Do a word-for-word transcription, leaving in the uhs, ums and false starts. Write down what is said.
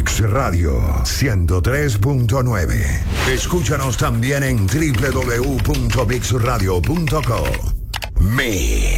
Mix Radio ciento tres punto nueve. Escúchanos también en doble u doble u doble u punto mix radio punto co. Mix.